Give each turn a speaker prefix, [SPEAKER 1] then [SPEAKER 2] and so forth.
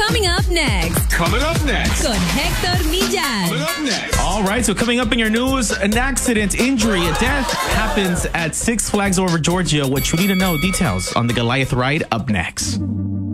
[SPEAKER 1] Coming up next.
[SPEAKER 2] Coming up next.
[SPEAKER 1] Con Hector Millan.
[SPEAKER 2] Coming up next.
[SPEAKER 3] All right, so coming up in your news, an accident, injury, a death happens at Six Flags over Georgia. What you need to know, details on the Goliath ride up next.